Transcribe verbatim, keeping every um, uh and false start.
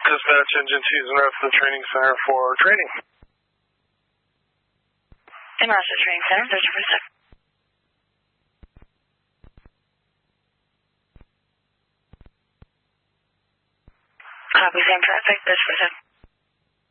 Dispatch engine two is enough for the training center for training. In Rochester Training Center, search for a second. Copy, same traffic, search for a second.